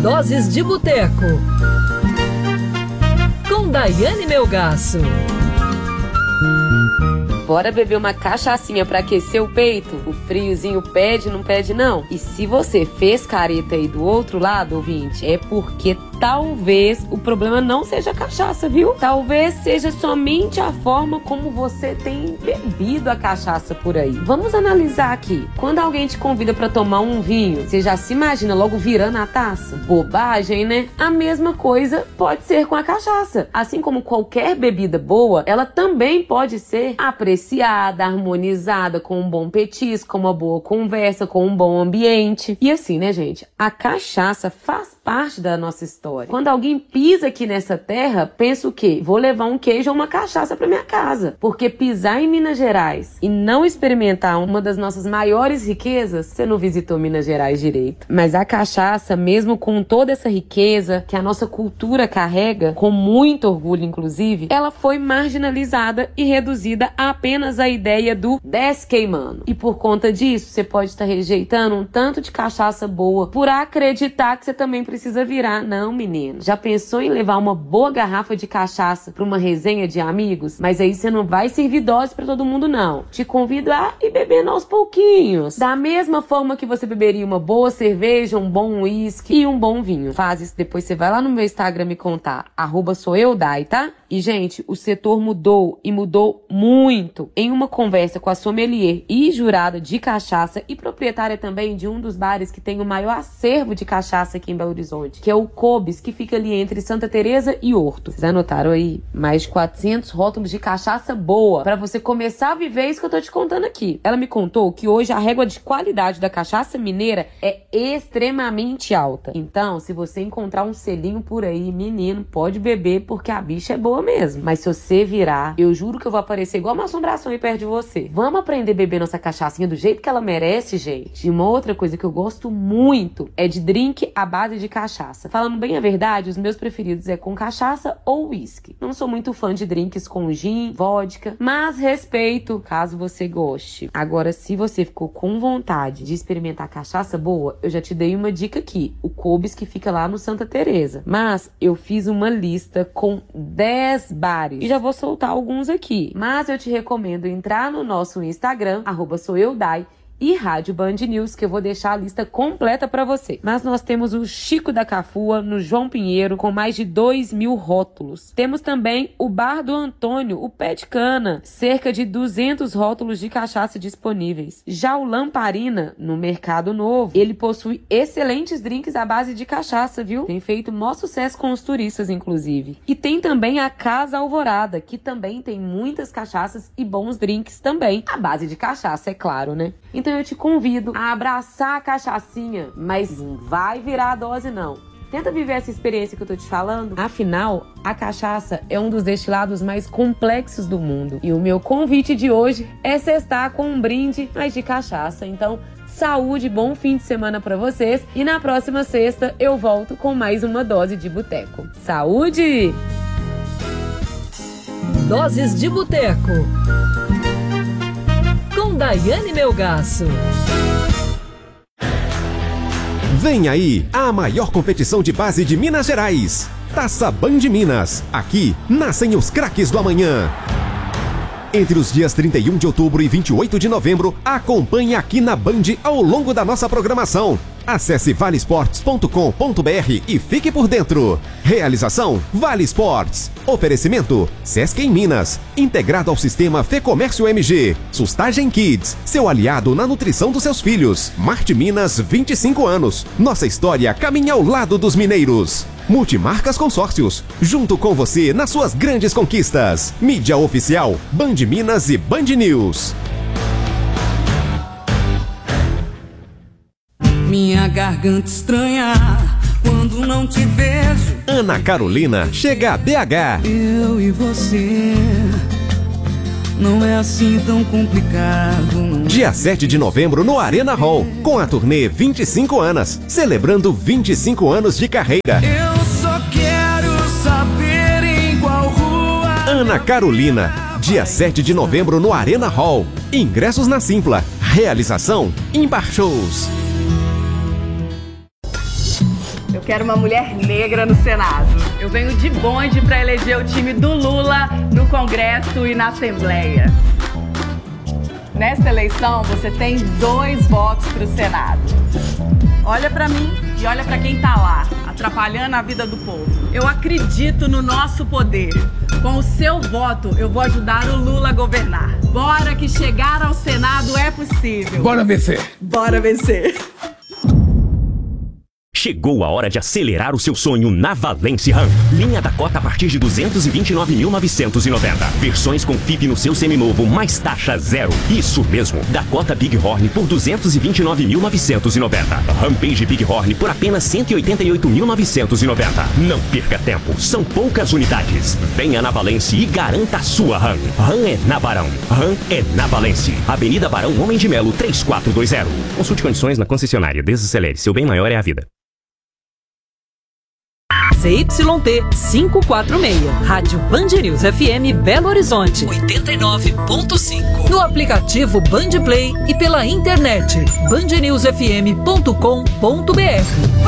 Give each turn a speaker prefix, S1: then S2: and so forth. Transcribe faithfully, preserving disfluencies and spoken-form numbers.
S1: Doses de Boteco, com Daiane Melgaço.
S2: Bora beber uma cachaçinha pra aquecer o peito? O friozinho pede, não pede não? E se você fez careta aí do outro lado, ouvinte, é porque talvez o problema não seja a cachaça, viu? Talvez seja somente a forma como você tem bebido a cachaça por aí. Vamos analisar aqui. Quando alguém te convida pra tomar um vinho, você já se imagina logo virando a taça? Bobagem, né? A mesma coisa pode ser com a cachaça. Assim como qualquer bebida boa, ela também pode ser apreciada, harmonizada com um bom petisco, com uma boa conversa, com um bom ambiente. E assim, né, gente? A cachaça faz parte da nossa história. Quando alguém pisa aqui nessa terra, pensa o quê? Vou levar um queijo ou uma cachaça pra minha casa. Porque pisar em Minas Gerais e não experimentar uma das nossas maiores riquezas, você não visitou Minas Gerais direito. Mas a cachaça, mesmo com toda essa riqueza que a nossa cultura carrega, com muito orgulho inclusive, ela foi marginalizada e reduzida a apenas a ideia do desce queimando. E por conta disso, você pode estar rejeitando um tanto de cachaça boa por acreditar que você também precisa virar. Não, menino. Já pensou em levar uma boa garrafa de cachaça para uma resenha de amigos? Mas aí você não vai servir dose para todo mundo, não. Te convido a ir bebendo aos pouquinhos. Da mesma forma que você beberia uma boa cerveja, um bom uísque e um bom vinho. Faz isso, depois você vai lá no meu Instagram me contar. Arroba sou eu, Dai, tá? E, gente, o setor mudou e mudou muito. Em uma conversa com a sommelier e jurada de cachaça e proprietária também de um dos bares que tem o maior acervo de cachaça aqui em Belo Horizonte, que é o Cobes, que fica ali entre Santa Teresa e Horto. Vocês anotaram aí? Mais de quatrocentos rótulos de cachaça boa pra você começar a viver isso que eu tô te contando aqui. Ela me contou que hoje a régua de qualidade da cachaça mineira é extremamente alta. Então, se você encontrar um selinho por aí, menino, pode beber porque a bicha é boa mesmo. Mas se você virar, eu juro que eu vou aparecer igual uma assombração aí perto de você. Vamos aprender a beber nossa cachaçinha do jeito que ela merece, gente. E uma outra coisa que eu gosto muito é de drink à base de cachaça. Falando bem a verdade, os meus preferidos é com cachaça ou whisky. Não sou muito fã de drinks com gin, vodka, mas respeito caso você goste. Agora, se você ficou com vontade de experimentar cachaça boa, eu já te dei uma dica aqui. O Cobes, que fica lá no Santa Teresa. Mas eu fiz uma lista com dez bares. E já vou soltar alguns aqui. Mas eu te recomendo entrar no nosso Instagram, arroba sou eu, Dai, e Rádio Band News, que eu vou deixar a lista completa pra você. Mas nós temos o Chico da Cafua, no João Pinheiro, com mais de dois mil rótulos. Temos também o Bar do Antônio, o Pé de Cana, cerca de duzentos rótulos de cachaça disponíveis. Já o Lamparina, no Mercado Novo, ele possui excelentes drinks à base de cachaça, viu? Tem feito maior sucesso com os turistas, inclusive. E tem também a Casa Alvorada, que também tem muitas cachaças e bons drinks também. À base de cachaça, é claro, né? Então eu te convido a abraçar a cachaçinha, mas não vai virar a dose não. Tenta viver essa experiência que eu tô te falando. Afinal, a cachaça é um dos destilados mais complexos do mundo. E o meu convite de hoje é cestar com um brinde, mas de cachaça. Então, saúde, bom fim de semana pra vocês. E na próxima sexta eu volto com mais uma dose de boteco. Saúde!
S1: Doses de Boteco, com Daiane Melgaço.
S3: Vem aí a maior competição de base de Minas Gerais. Taça Band Minas. Aqui nascem os craques do amanhã. Entre os dias trinta e um de outubro e vinte e oito de novembro, acompanhe aqui na Band ao longo da nossa programação. Acesse vale esportes ponto com ponto br e fique por dentro. Realização Vale Esportes. Oferecimento Sesc em Minas. Integrado ao sistema Fê Comércio M G. Sustagem Kids. Seu aliado na nutrição dos seus filhos. Marte Minas, vinte e cinco anos. Nossa história caminha ao lado dos mineiros. Multimarcas Consórcios. Junto com você nas suas grandes conquistas. Mídia oficial Band Minas e Band News.
S4: Minha garganta estranha quando não te vejo.
S3: Ana Carolina chega a B H.
S4: Eu e você não é assim tão complicado, não.
S3: Dia sete de novembro no Arena Hall, com a turnê vinte e cinco anos, celebrando vinte e cinco anos de carreira.
S4: Eu só quero saber em qual rua.
S3: Ana Carolina, dia sete de novembro no Arena Hall. Ingressos na Simpla. Realização Ímpar Shows.
S5: Eu quero uma mulher negra no Senado. Eu venho de bonde para eleger o time do Lula no Congresso e na Assembleia. Nesta eleição, você tem dois votos para o Senado. Olha para mim e olha para quem tá lá, atrapalhando a vida do povo. Eu acredito no nosso poder. Com o seu voto, eu vou ajudar o Lula a governar. Bora que chegar ao Senado é possível.
S6: Bora vencer.
S5: Bora vencer.
S7: Chegou a hora de acelerar o seu sonho na Valence Ram. Linha Dakota a partir de duzentos e vinte e nove mil novecentos e noventa. Versões com F I P no seu seminovo, mais taxa zero. Isso mesmo, Dakota Big Horn por duzentos e vinte e nove mil novecentos e noventa. Rampage Big Horn por apenas cento e oitenta e oito mil novecentos e noventa. Não perca tempo, são poucas unidades. Venha na Valence e garanta a sua Ram. Ram é na Barão. Ram é na Valence. Avenida Barão Homem de Melo três quatro dois zero. Consulte condições na concessionária. Desacelere, seu bem maior é a vida.
S1: Z Y T quinhentos e quarenta e seis, Rádio Band News F M Belo Horizonte, oitenta e nove ponto cinco. No aplicativo Band Play e pela internet, band news f m ponto com ponto b r.